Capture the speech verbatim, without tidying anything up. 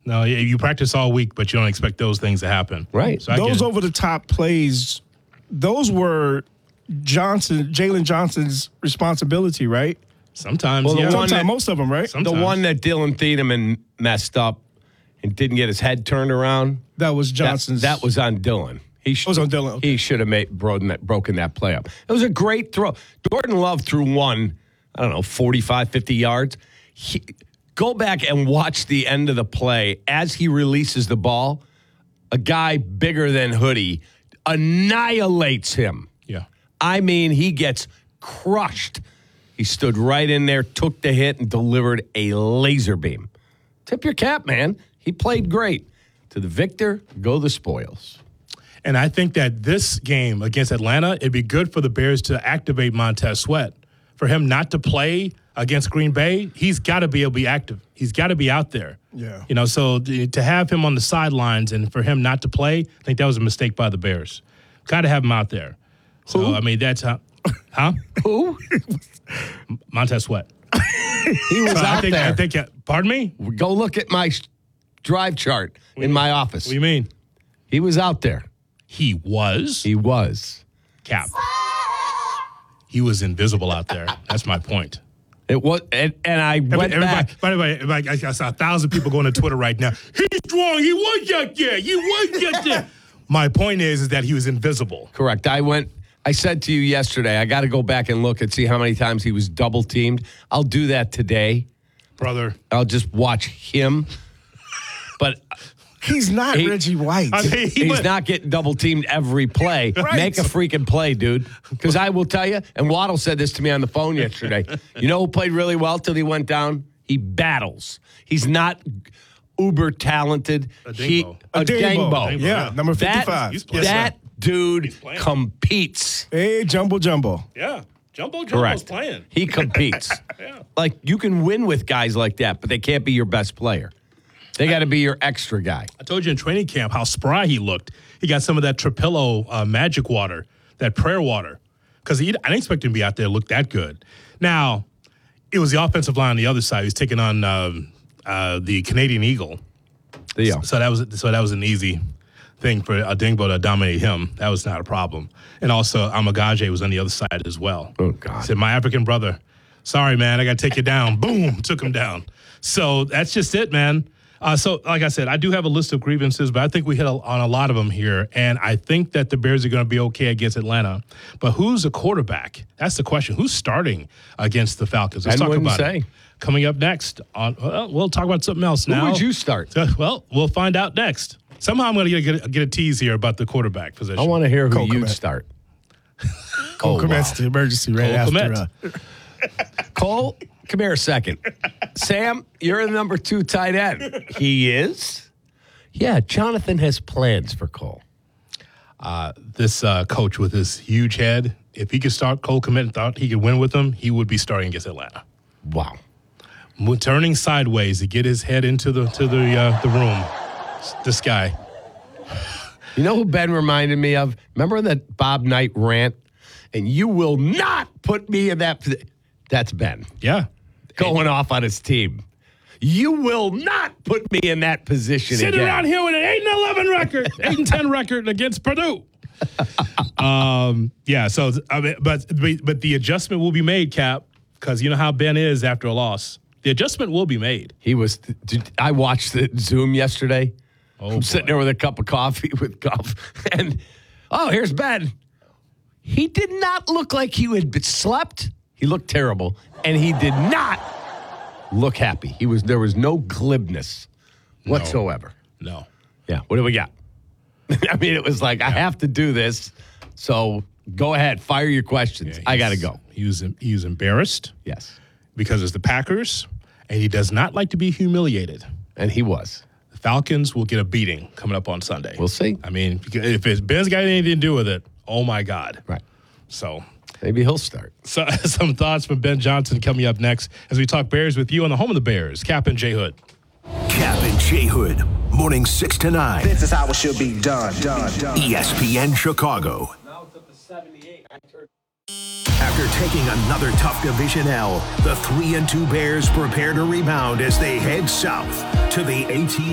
No, you you practice all week, but you don't expect those things to happen. Right. So I Those get it. over-the-top plays, those were Johnson, Jalen Johnson's responsibility, right? Sometimes, Well, the yeah. one Sometimes, that- most of them, right? Sometimes. The one that Dylan Thieneman messed up and didn't get his head turned around. That was That, Johnson's. that was on Dylan. He sh- was on Dylan, okay. He should have made broken that, broken that play up. It was a great throw. Jordan Love threw one, I don't know, forty-five, fifty yards. He, go back and watch the end of the play. As he releases the ball, a guy bigger than Hoodie annihilates him. Yeah. I mean, he gets crushed. He stood right in there, took the hit, and delivered a laser beam. Tip your cap, man. He played great. To the victor, go the spoils. And I think that this game against Atlanta, it'd be good for the Bears to activate Montez Sweat. For him not to play against Green Bay, he's got to be able to be active. He's got to be out there. Yeah. You know, so th- to have him on the sidelines and for him not to play, I think that was a mistake by the Bears. Got to have him out there. So, Who? I mean, that's how. Huh? Who? Montez Sweat. He was So out I think, there. I think, uh, pardon me? What Go look at my sh- drive chart in my office. do you mean? He was out there. He was. He was. Cap. He was invisible out there. That's my point. It was, and, and I went Everybody, back. by the way, everybody, I I saw a thousand people going to Twitter right now. He's wrong. He was out there. He was out there. My point is, is that he was invisible. Correct. I went. I said to you yesterday, I got to go back and look and see how many times he was double teamed. I'll do that today. Brother. I'll just watch him. But He's not He- Reggie White. I mean, he he's went- not getting double teamed every play. Right. Make a freaking play, dude. Because I will tell you, and Waddle said this to me on the phone yesterday. You know who played really well till he went down? He battles. He's not uber talented. A He, Dingbo. a Dingbo. Dingbo. Yeah, number That, fifty-five. He's playing. that dude playing. competes. Hey, Jumbo Jumbo. Yeah. Jumbo Jumbo's Correct. playing. He competes. Yeah. Like, you can win with guys like that, but they can't be your best player. They got to be your extra guy. I told you in training camp how spry he looked. He got some of that Trapillo uh, magic water, that prayer water, because I didn't expect him to be out there look that good. Now, it was the offensive line on the other side. He was taking on um, uh, the Canadian Eagle. Yeah. So that was so that was an easy thing for Adingbo to dominate him. That was not a problem. And also, Amagaje was on the other side as well. Oh, God. Said, my African brother, sorry, man, I got to take you down. Boom, took him down. So that's just it, man. Uh, so, like I said, I do have a list of grievances, but I think we hit a, on a lot of them here. And I think that the Bears are going to be okay against Atlanta. But who's the quarterback? That's the question. Who's starting against the Falcons? Let's I talk wouldn't about say. it. Coming up next, on well, we'll talk about something else Who now. would you start? Uh, Well, we'll find out next. Somehow I'm going to get, get a tease here about the quarterback position. I want to hear who Cole you'd Kmet. start. Cole Oh, Kmet's wow. the emergency right Cole after. Kmet. Uh, Cole, come here a second. Sam, you're the number two tight end. He is? Yeah, Jonathan has plans for Cole. this uh, coach with his huge head, if he could start Cole Kmet and thought he could win with him, he would be starting against Atlanta. Wow. Mo- Turning sideways to get his head into the to the uh, the room. This guy. You know who Ben reminded me of? Remember that Bob Knight rant? And you will not put me in that position. That's Ben Yeah. going off on his team. You will not put me in that position Sitting again. around here with an eight and eleven record, eight and ten record against Purdue. um, yeah. So, I mean, but but the adjustment will be made, Cap, because you know how Ben is after a loss. The adjustment will be made. He was. Did, I watched the Zoom yesterday. Oh, I'm sitting boy. there with a cup of coffee with Guff, and oh, here's Ben. He did not look like he had been slept. He looked terrible, and he did not look happy. He was. There was no glibness whatsoever. No. Yeah. What do we got? I mean, it was like I have to do this. So go ahead, fire your questions. Yeah, I got to he's- go. He was he was embarrassed Yes, because it's the Packers, and he does not like to be humiliated. and he was. The Falcons will get a beating coming up on Sunday. We'll see. I mean, if it's Ben's got anything to do with it, oh my God. Right. So, Maybe he'll start. so some thoughts from Ben Johnson coming up next as we talk Bears with you on the home of the Bears, Cap and J Hood. Cap and J Hood, morning six to nine. This is how it should be done. Done. Done. E S P N Chicago. Now it's up to seventy-eight. I turned. After taking another tough division L, the three and two Bears prepare to rebound as they head south to the A T